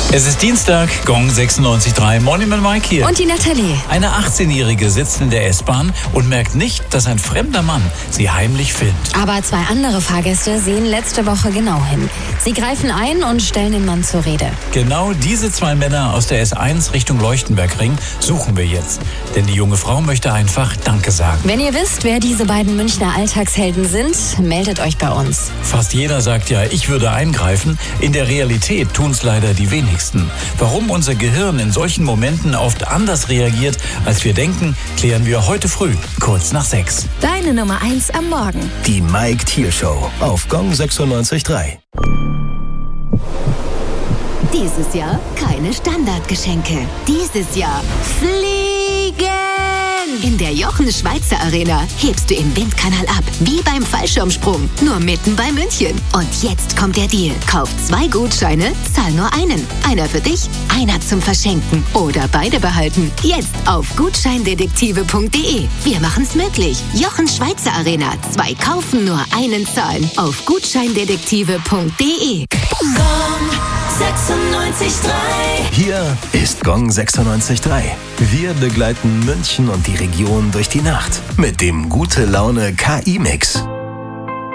Es ist Dienstag, Gong 96.3. Morning mit Mike hier. Und die Nathalie. Eine 18-Jährige sitzt in der S-Bahn und merkt nicht, dass ein fremder Mann sie heimlich filmt. Aber zwei andere Fahrgäste sehen letzte Woche genau hin. Sie greifen ein und stellen den Mann zur Rede. Genau diese zwei Männer aus der S1 Richtung Leuchtenbergring suchen wir jetzt. Denn die junge Frau möchte einfach Danke sagen. Wenn ihr wisst, wer diese beiden Münchner Alltagshelden sind, meldet euch bei uns. Fast jeder sagt ja, ich würde eingreifen. In der Realität tun es leider die wenigsten. Warum unser Gehirn in solchen Momenten oft anders reagiert, als wir denken, klären wir heute früh, kurz nach 6. Deine Nummer 1 am Morgen. Die Mike Thiel Show auf Gong 96.3. Dieses Jahr keine Standardgeschenke. Dieses Jahr fliegen! In der Jochen Schweizer Arena hebst du im Windkanal ab, wie beim Fallschirmsprung, nur mitten bei München. Und jetzt kommt der Deal. Kauf 2 Gutscheine, zahl nur einen. Einer für dich, einer zum Verschenken oder beide behalten. Jetzt auf gutscheindetektive.de. Wir machen's möglich. Jochen Schweizer Arena. 2 kaufen, nur einen zahlen. Auf gutscheindetektive.de. Gong 96.3. Hier ist Gong 96.3. Wir begleiten München und die Region durch die Nacht mit dem Gute Laune KI-Mix.